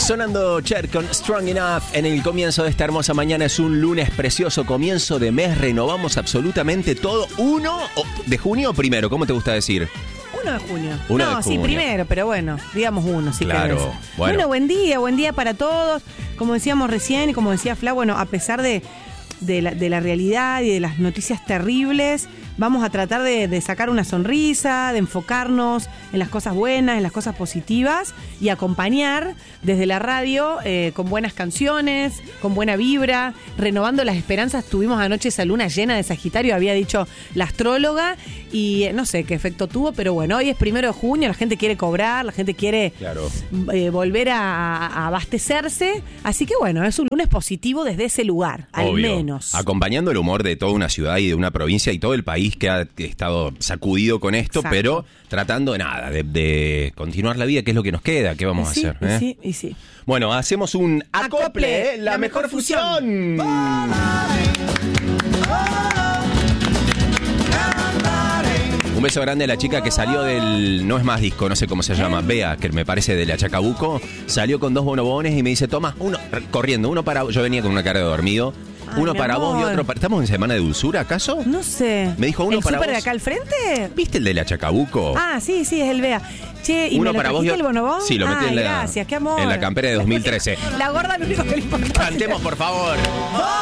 Sonando Cher con Strong Enough en el comienzo de esta hermosa mañana. Es un lunes precioso, comienzo de mes. Renovamos absolutamente todo. 1 de junio o primero, ¿cómo te gusta decir? 1 de junio. 1 de junio. Sí, primero, pero bueno, digamos 1 si Claro, querés. bueno. Buen día para todos. Como decíamos recién y como decía Fla, bueno, a pesar de la realidad y de las noticias terribles, vamos a tratar de sacar una sonrisa, de enfocarnos en las cosas buenas, en las cosas positivas y acompañar desde la radio con buenas canciones, con buena vibra, renovando las esperanzas. Tuvimos anoche esa luna llena de Sagitario, había dicho la astróloga, y no sé qué efecto tuvo, pero bueno, hoy es 1 de junio, la gente quiere cobrar, la gente quiere volver a abastecerse, así que bueno, es un lunes positivo desde ese lugar, al Obvio. menos. Acompañando el humor de toda una ciudad y de una provincia y todo el país que ha estado sacudido con esto, Exacto. pero tratando de continuar la vida, que es lo que nos queda, ¿qué vamos a hacer? Sí. Bueno, hacemos un acople, la mejor fusión. Un beso grande a la chica que salió del No Es Más disco, no sé cómo se llama, Bea, que me parece de la Chacabuco, salió con 2 bonobones y me dice, toma, corriendo, uno para... Yo venía con una cara de dormido. Ay, Uno mi para amor. vos y otro para... ¿Estamos en semana de dulzura, acaso? No sé. Me dijo uno para ¿El súper de vos. acá al frente? ¿Viste el de la Chacabuco? Ah, sí, es el Bea. Che, ¿y Uno me lo para vos y trajiste otro- el bonobón? Sí, lo metí en la... Gracias, qué amor. En la campera de 2013. La gorda lo único que le importa. Cantemos, por favor.